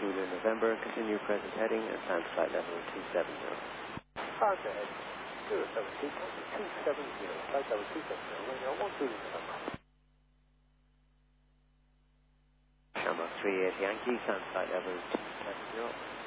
Zulu November, continue present heading and climb flight level 270. Contact heading 072, 270, flight level 270, radio 1 Zulu November. Shamrock 38 Yankee, climb flight level 270.